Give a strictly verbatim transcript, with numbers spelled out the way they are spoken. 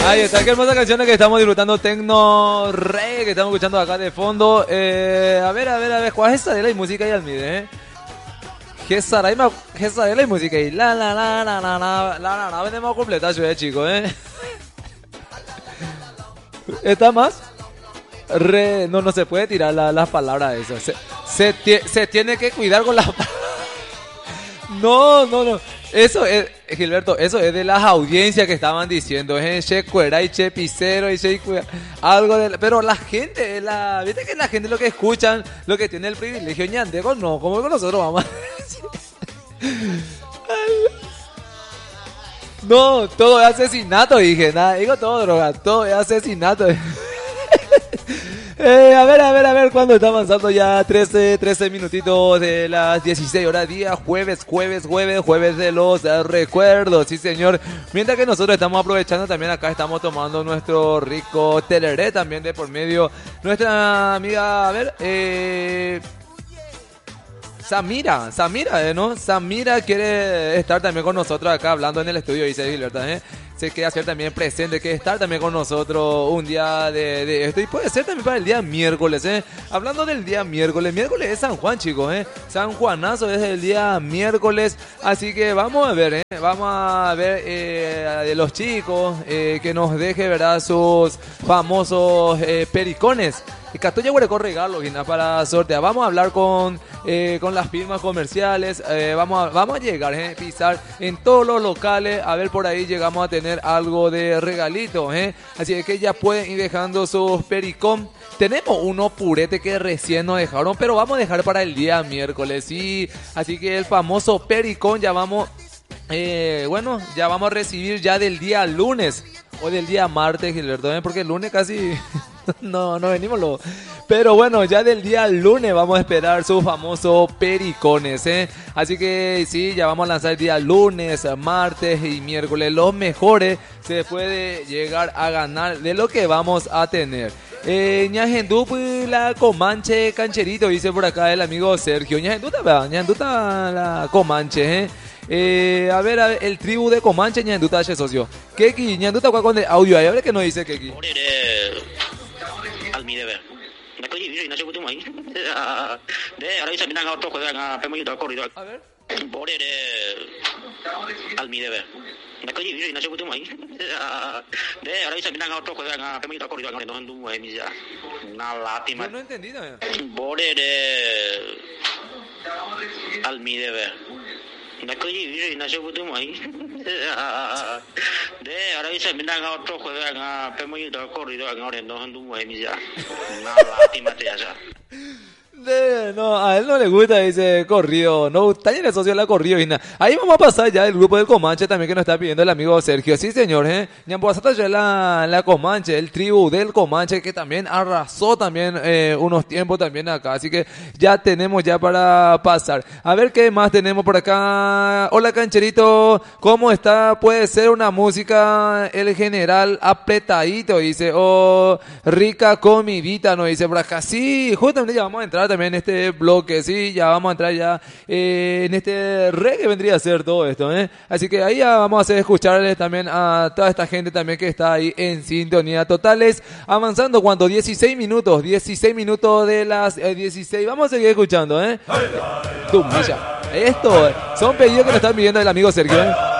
Ahí está, qué hermosa canción que estamos disfrutando, Tecno Rey, que estamos escuchando acá de fondo. Eh, a ver, a ver, a ver, ¿cuál es esa de la música y Almide, eh? Gesaraima, Gesarela y música y la la la la la la la la la venimos a completar, yo, chicos, eh. ¿Está más? Re, no, no se puede tirar la, las palabras esas. Se, se, tie, se tiene que cuidar con las palabras. No, no, no. Eso es, Gilberto, eso es de las audiencias que estaban diciendo. Es Che Cuera y Che Picero y Che Cuera. Algo de. Pero la gente, la, viste que la gente lo que escuchan, lo que tiene el privilegio ñandego, no, como que nosotros vamos a decir. No, todo es asesinato, dije. Nada, digo todo droga, todo es asesinato. Eh, a ver, a ver, a ver, cuando está avanzando ya trece, trece minutitos de las dieciséis horas día, jueves, jueves, jueves, jueves de los eh, recuerdos, sí señor. Mientras que nosotros estamos aprovechando también acá, estamos tomando nuestro rico teleré también de por medio. Nuestra amiga, a ver, eh... Samira, Samira, ¿eh, ¿no? Samira quiere estar también con nosotros acá hablando en el estudio, dice Gilberto, ¿eh? Se quiere hacer también presente, que estar también con nosotros un día de, de esto. Y puede ser también para el día miércoles, ¿eh? Hablando del día miércoles, miércoles es San Juan, chicos, ¿eh? San Juanazo es el día miércoles. Así que vamos a ver, ¿eh? Vamos a ver eh, de los chicos eh, que nos deje, ¿verdad? Sus famosos eh, pericones. Y Catoya Huereco regalo, Gina, para sortear. Vamos a hablar con, eh, con las firmas comerciales. Eh, vamos, a, vamos a llegar, eh, pisar en todos los locales. A ver, por ahí llegamos a tener algo de regalito, eh. Así que ya pueden ir dejando sus pericón. Tenemos unos puretes que recién nos dejaron, pero vamos a dejar para el día miércoles, sí. Así que el famoso pericón ya vamos... Eh, bueno, ya vamos a recibir ya del día lunes o del día martes, Gilberto, ¿eh? Porque el lunes casi no, no venimos lo... Pero bueno, ya del día lunes vamos a esperar sus famosos pericones, ¿eh? Así que sí, ya vamos a lanzar el día lunes, martes y miércoles. Los mejores se puede llegar a ganar de lo que vamos a tener. Eh, Ñajendu, la Comanche Cancherito, dice por acá el amigo Sergio. Ñajenduta, ¿verdad? Ñajenduta la Comanche, ¿eh? Eh, a ver, a ver, el tribu de Comanche, Ñajenduta, socio. Keki, Ñajenduta, ¿cuál con el audio ahí? A ver qué nos dice Keki. Almide, ver. Na ko yi na chebutu mai. De ara isa binanga to ko da pe mo yuto ko rido. A ver. Bore de Almide, ver. Na ko yi na chebutu mai. De ara isa binanga to ko da pe mo yuto ko rido no ndu mo mi ya. Na lástima. Yo no he entendido. Bore de Almide, ver. Na ko yi na chebutu mai. De ahora dice mira que otro juega a pemo y todo corrido ahora no ando muy bien ya. Una lástima te allá. De, no, a él no le gusta ese corrido, no, taller socio la corrido y nada. Ahí vamos a pasar ya el grupo del Comanche también que nos está pidiendo el amigo Sergio. Sí, señor, eh. Ñamboazata ya la, la Comanche, el tribu del Comanche que también arrasó también eh, unos tiempos también acá. Así que ya tenemos ya para pasar. A ver qué más tenemos por acá. Hola, Cancherito, ¿cómo está? Puede ser una música el general apretadito, dice. Oh, rica comidita, nos dice por acá. Sí, justamente ya vamos a entrar también en este bloque, sí, ya vamos a entrar ya eh, en este re que vendría a ser todo esto, ¿eh? Así que ahí ya vamos a hacer escucharles también a toda esta gente también que está ahí en sintonía totales, avanzando cuánto, dieciséis minutos, dieciséis minutos de las eh, dieciséis, vamos a seguir escuchando, ¿eh? Tumilla. Esto son pedidos que nos están pidiendo el amigo Sergio, ¿eh?